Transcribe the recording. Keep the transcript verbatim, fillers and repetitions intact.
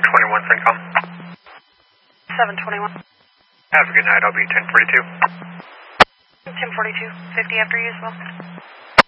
twenty-one, CENTCOM. seven twenty-one. Have a good night. I'll be ten forty-two. ten forty-two. fifty after you as well.